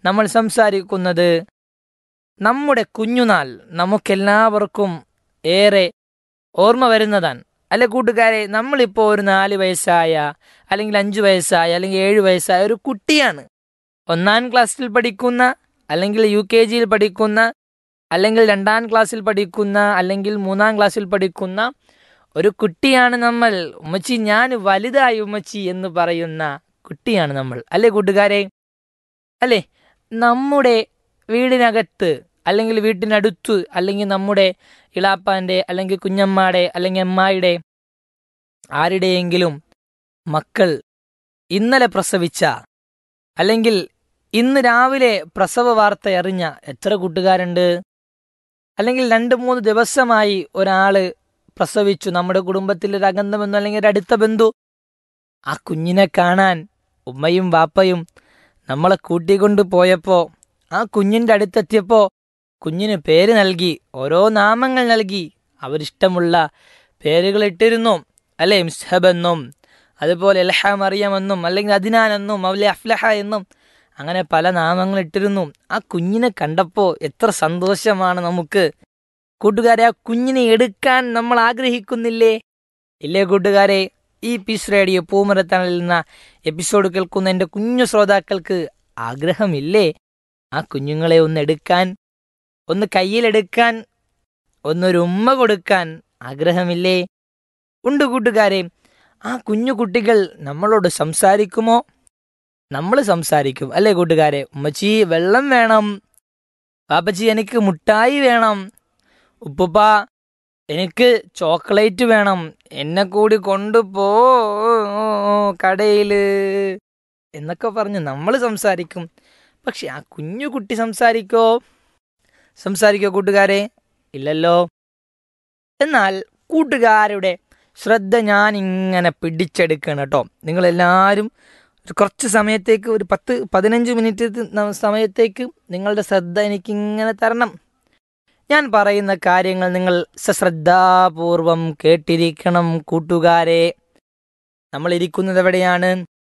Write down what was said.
നമ്മൾ സംസാരിക്കുന്നത് നമ്മുടെ കുഞ്ഞുനാൾ നമുക്കെല്ലാവർക്കും ഏറെ ഓർമ്മ വരുന്നതാണ്. അല്ലെ കൂട്ടുകാരെ, നമ്മളിപ്പോൾ ഒരു 4 വയസ്സായ അല്ലെങ്കിൽ 5 വയസ്സായ അല്ലെങ്കിൽ 7 വയസ്സായ ഒരു കുട്ടിയാണ്. 1-ാം ക്ലാസ്സിൽ പഠിക്കുന്ന അല്ലെങ്കിൽ UKG പഠിക്കുന്ന അല്ലെങ്കിൽ 2-ാം ക്ലാസ്സിൽ പഠിക്കുന്ന അല്ലെങ്കിൽ 3-ാം ക്ലാസ്സിൽ പഠിക്കുന്ന ഒരു കുട്ടിയാണ് നമ്മൾ. ഉമ്മച്ചി ഞാൻ വലുതായി ഉമ്മച്ചി എന്ന് പറയുന്ന കുട്ടിയാണ് നമ്മൾ. അല്ലേ കൂട്ടുകാരെ? അല്ലേ, നമ്മുടെ വീടിനകത്ത് അല്ലെങ്കിൽ വീട്ടിനടുത്ത് അല്ലെങ്കിൽ നമ്മുടെ ഇളാപ്പാൻ്റെ അല്ലെങ്കിൽ കുഞ്ഞമ്മാടെ അല്ലെങ്കിൽ അമ്മായിയുടെ ആരുടെയെങ്കിലും മക്കൾ ഇന്നലെ പ്രസവിച്ച അല്ലെങ്കിൽ ഇന്ന് രാവിലെ പ്രസവ വാർത്ത അറിഞ്ഞ എത്ര കൂട്ടുകാരുണ്ട്? അല്ലെങ്കിൽ 2-3 ദിവസമായി ഒരാള് പ്രസവിച്ചു, നമ്മുടെ കുടുംബത്തിലൊരു അംഗമെന്നോ അല്ലെങ്കിൽ ഒരു അടുത്ത ബന്ധു. ആ കുഞ്ഞിനെ കാണാൻ ഉമ്മയും വാപ്പയും നമ്മളെ കൂട്ടിക്കൊണ്ട് പോയപ്പോൾ, ആ കുഞ്ഞിൻ്റെ അടുത്തെത്തിയപ്പോൾ കുഞ്ഞിന് പേര് നൽകി, ഓരോ നാമങ്ങൾ നൽകി. അവരിഷ്ടമുള്ള പേരുകൾ ഇട്ടിരുന്നു. അല്ലെ, മിസ്ഹബ് എന്നും അതുപോലെ എൽഹ മറിയം എന്നും അല്ലെങ്കിൽ അദ്നാൻ എന്നും മൗല അഫ്ലഹ എന്നും അങ്ങനെ പല നാമങ്ങൾ ഇട്ടിരുന്നു. ആ കുഞ്ഞിനെ കണ്ടപ്പോൾ എത്ര സന്തോഷമാണ് നമുക്ക്. കൂട്ടുകാരെ, ആ കുഞ്ഞിനെ എടുക്കാൻ നമ്മൾ ആഗ്രഹിക്കുന്നില്ലേ? ഇല്ലേ കൂട്ടുകാരെ? ഈ പീസ് റേഡിയോ പൂമരത്തണലിൽ നിന്ന എപ്പിസോഡ് കേൾക്കുന്ന എൻ്റെ കുഞ്ഞു ശ്രോതാക്കൾക്ക് ആഗ്രഹമില്ലേ ആ കുഞ്ഞുങ്ങളെ ഒന്ന് എടുക്കാൻ, ഒന്ന് കയ്യിലെടുക്കാൻ, ഒന്നൊരു ഉമ്മ കൊടുക്കാൻ ആഗ്രഹമില്ലേ? ഉണ്ട് കൂട്ടുകാരെ. ആ കുഞ്ഞു കുട്ടികൾ നമ്മളോട് സംസാരിക്കുമോ? നമ്മൾ സംസാരിക്കും. അല്ലേ കൂട്ടുകാരെ? ഉമ്മച്ചി വെള്ളം വേണം, പാപ്പച്ചി എനിക്ക് മുട്ടായി വേണം, ഉപ്പുപ്പ എനിക്ക് ചോക്ലേറ്റ് വേണം, എന്നെ കൂടി കൊണ്ടുപോ കടയിൽ എന്നൊക്കെ പറഞ്ഞ് നമ്മൾ സംസാരിക്കും. പക്ഷെ ആ കുഞ്ഞു കുട്ടി സംസാരിക്കോ കൂട്ടുകാരെ? ഇല്ലല്ലോ. എന്നാൽ കൂട്ടുകാരുടെ ശ്രദ്ധ ഞാൻ ഇങ്ങനെ പിടിച്ചെടുക്കണം കേട്ടോ. നിങ്ങളെല്ലാവരും കുറച്ച് സമയത്തേക്ക്, ഒരു 10-15 മിനിറ്റ് സമയത്തേക്ക് നിങ്ങളുടെ ശ്രദ്ധ എനിക്കിങ്ങനെ തരണം. ഞാൻ പറയുന്ന കാര്യങ്ങൾ നിങ്ങൾ സശ്രദ്ധാപൂർവം കേട്ടിരിക്കണം കൂട്ടുകാരെ. നമ്മൾ ഇരിക്കുന്നത് എവിടെയാണ്?